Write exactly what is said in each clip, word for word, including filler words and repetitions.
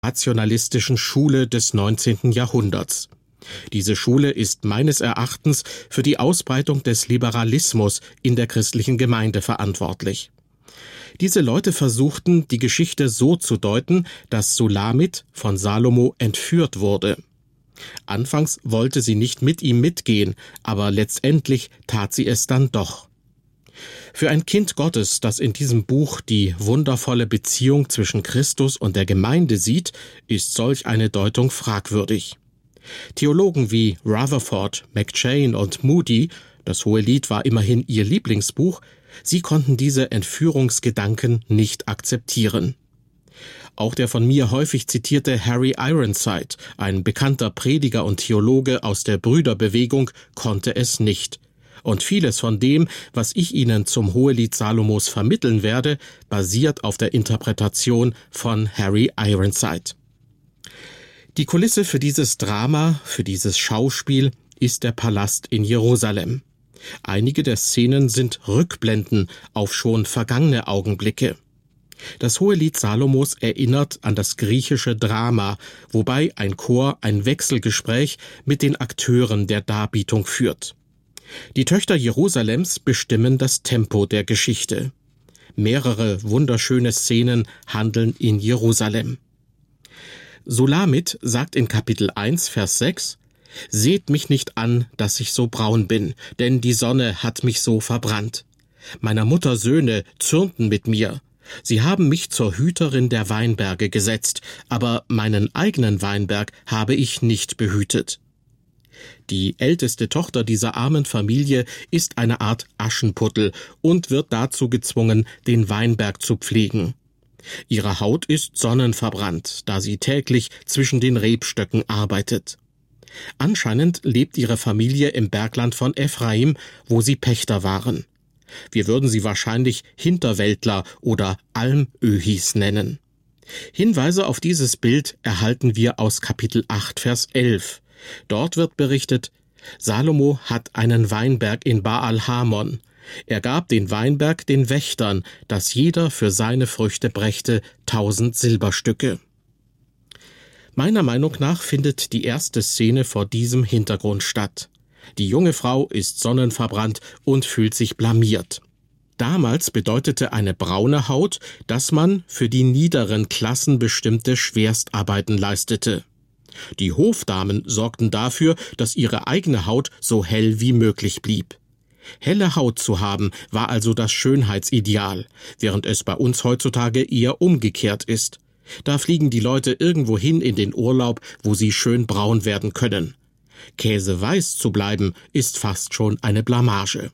rationalistischen Schule des neunzehnten Jahrhunderts. Diese Schule ist meines Erachtens für die Ausbreitung des Liberalismus in der christlichen Gemeinde verantwortlich. Diese Leute versuchten, die Geschichte so zu deuten, dass Sulamith von Salomo entführt wurde. Anfangs wollte sie nicht mit ihm mitgehen, aber letztendlich tat sie es dann doch. Für ein Kind Gottes, das in diesem Buch die wundervolle Beziehung zwischen Christus und der Gemeinde sieht, ist solch eine Deutung fragwürdig. Theologen wie Rutherford, McCheyne und Moody, das Hohelied war immerhin ihr Lieblingsbuch, sie konnten diese Entführungsgedanken nicht akzeptieren. Auch der von mir häufig zitierte Harry Ironside, ein bekannter Prediger und Theologe aus der Brüderbewegung, konnte es nicht. Und vieles von dem, was ich Ihnen zum Hohelied Salomos vermitteln werde, basiert auf der Interpretation von Harry Ironside. Die Kulisse für dieses Drama, für dieses Schauspiel, ist der Palast in Jerusalem. Einige der Szenen sind Rückblenden auf schon vergangene Augenblicke. Das Hohelied Salomos erinnert an das griechische Drama, wobei ein Chor ein Wechselgespräch mit den Akteuren der Darbietung führt. Die Töchter Jerusalems bestimmen das Tempo der Geschichte. Mehrere wunderschöne Szenen handeln in Jerusalem. Sulamith sagt in Kapitel eins, Vers sechs, »Seht mich nicht an, dass ich so braun bin, denn die Sonne hat mich so verbrannt. Meiner Mutter Söhne zürnten mit mir. Sie haben mich zur Hüterin der Weinberge gesetzt, aber meinen eigenen Weinberg habe ich nicht behütet.« Die älteste Tochter dieser armen Familie ist eine Art Aschenputtel und wird dazu gezwungen, den Weinberg zu pflegen. Ihre Haut ist sonnenverbrannt, da sie täglich zwischen den Rebstöcken arbeitet. Anscheinend lebt ihre Familie im Bergland von Ephraim, wo sie Pächter waren. Wir würden sie wahrscheinlich Hinterwäldler oder Almöhis nennen. Hinweise auf dieses Bild erhalten wir aus Kapitel acht, Vers elf. Dort wird berichtet, Salomo hat einen Weinberg in Baal-Hamon. Er gab den Weinberg den Wächtern, dass jeder für seine Früchte brächte tausend Silberstücke. Meiner Meinung nach findet die erste Szene vor diesem Hintergrund statt. Die junge Frau ist sonnenverbrannt und fühlt sich blamiert. Damals bedeutete eine braune Haut, dass man für die niederen Klassen bestimmte Schwerstarbeiten leistete. Die Hofdamen sorgten dafür, dass ihre eigene Haut so hell wie möglich blieb. Helle Haut zu haben, war also das Schönheitsideal, während es bei uns heutzutage eher umgekehrt ist. Da fliegen die Leute irgendwo hin in den Urlaub, wo sie schön braun werden können. Käseweiß zu bleiben, ist fast schon eine Blamage.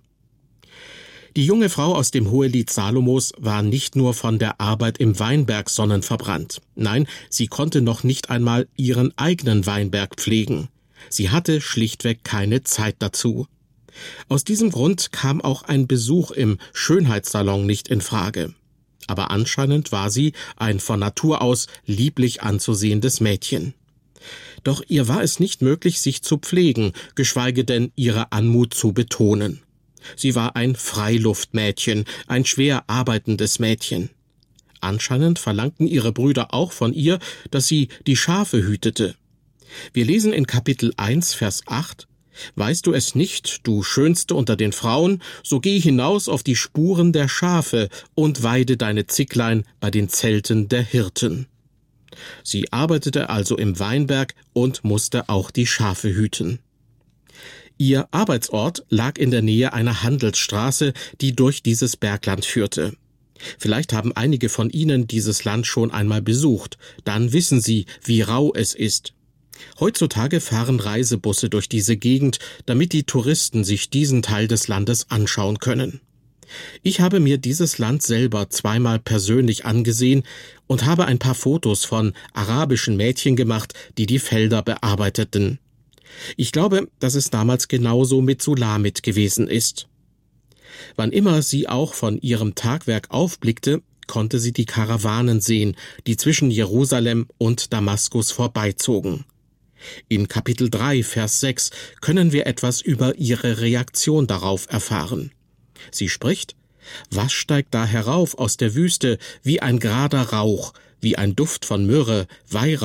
Die junge Frau aus dem Hohelied Salomos war nicht nur von der Arbeit im Weinberg sonnenverbrannt. Nein, sie konnte noch nicht einmal ihren eigenen Weinberg pflegen. Sie hatte schlichtweg keine Zeit dazu. Aus diesem Grund kam auch ein Besuch im Schönheitssalon nicht in Frage. Aber anscheinend war sie ein von Natur aus lieblich anzusehendes Mädchen. Doch ihr war es nicht möglich, sich zu pflegen, geschweige denn ihre Anmut zu betonen. Sie war ein Freiluftmädchen, ein schwer arbeitendes Mädchen. Anscheinend verlangten ihre Brüder auch von ihr, dass sie die Schafe hütete. Wir lesen in Kapitel eins, Vers acht, »Weißt du es nicht, du Schönste unter den Frauen, so geh hinaus auf die Spuren der Schafe und weide deine Zicklein bei den Zelten der Hirten.« Sie arbeitete also im Weinberg und musste auch die Schafe hüten. Ihr Arbeitsort lag in der Nähe einer Handelsstraße, die durch dieses Bergland führte. Vielleicht haben einige von Ihnen dieses Land schon einmal besucht, dann wissen Sie, wie rau es ist. Heutzutage fahren Reisebusse durch diese Gegend, damit die Touristen sich diesen Teil des Landes anschauen können. Ich habe mir dieses Land selber zweimal persönlich angesehen und habe ein paar Fotos von arabischen Mädchen gemacht, die die Felder bearbeiteten. Ich glaube, dass es damals genauso mit Sulamith gewesen ist. Wann immer sie auch von ihrem Tagwerk aufblickte, konnte sie die Karawanen sehen, die zwischen Jerusalem und Damaskus vorbeizogen. In Kapitel drei, Vers sechs können wir etwas über ihre Reaktion darauf erfahren. Sie spricht, Was steigt da herauf aus der Wüste wie ein gerader Rauch, wie ein Duft von Myrrhe, Weihrauch